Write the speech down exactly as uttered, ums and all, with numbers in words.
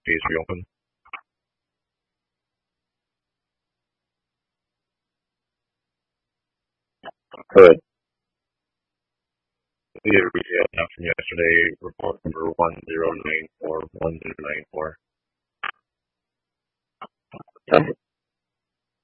case reopened? Correct. The retail now from yesterday, report number one zero nine four one zero nine four. Okay.